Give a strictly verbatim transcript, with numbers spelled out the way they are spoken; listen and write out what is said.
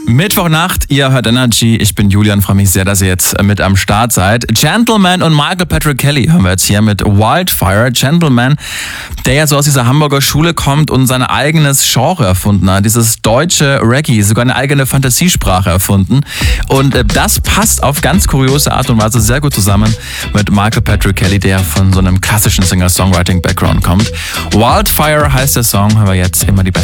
Mittwochnacht, ihr hört Energy. Ich bin Julian, freue mich sehr, dass ihr jetzt mit am Start seid. Gentleman und Michael Patrick Kelly hören wir jetzt hier mit Wildfire. Gentleman, der ja so aus dieser Hamburger Schule kommt und sein eigenes Genre erfunden hat. Dieses deutsche Reggae, sogar eine eigene Fantasiesprache erfunden. Und das passt auf ganz kuriose Art und Weise sehr gut zusammen mit Michael Patrick Kelly, der von so einem klassischen Singer-Songwriting-Background kommt. Wildfire heißt der Song, hören wir jetzt immer die besten